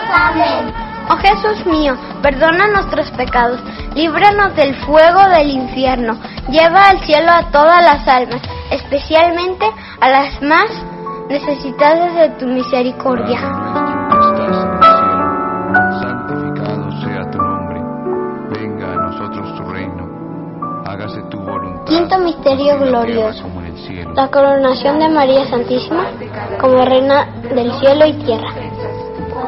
Amén. Oh Jesús mío, perdona nuestros pecados, líbranos del fuego del infierno, lleva al cielo a todas las almas, especialmente a las más necesitadas de tu misericordia. Padre nuestro que estás en el cielo, santificado sea tu nombre. Venga a nosotros tu reino. Hágase tu voluntad. Quinto misterio así en la tierra glorioso. como en el cielo. La coronación de María Santísima como Reina del cielo y tierra.